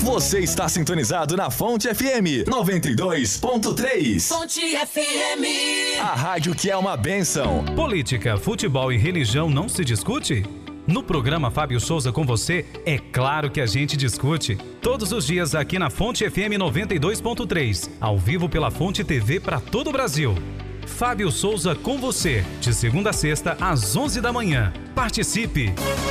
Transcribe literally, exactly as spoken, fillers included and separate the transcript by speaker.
Speaker 1: Você está sintonizado na Fonte F M noventa e dois ponto três.
Speaker 2: Fonte F M.
Speaker 1: A rádio que é uma bênção.
Speaker 3: Política, futebol e religião não se discute? No programa Fábio Souza com você, é claro que a gente discute. Todos os dias aqui na Fonte F M noventa e dois ponto três, ao vivo pela Fonte T V para todo o Brasil. Fábio Souza com você, de segunda a sexta às onze da manhã. Participe!